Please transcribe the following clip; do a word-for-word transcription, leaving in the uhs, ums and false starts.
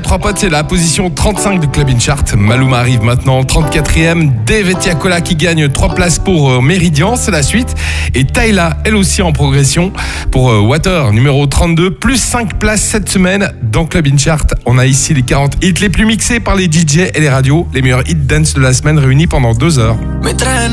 trois potes, c'est la position trente-cinq de Club In Chart. Maluma arrive maintenant trente-quatrième. Dave Etiakola qui gagne trois places pour euh, Méridian, c'est la suite. Et Tyla, elle aussi en progression pour euh, Water, numéro trente-deux, plus cinq places cette semaine dans Club In Chart. On a ici les quarante hits les plus mixés par les D J et les radios, les meilleurs hits dance de la semaine réunis pendant deux heures.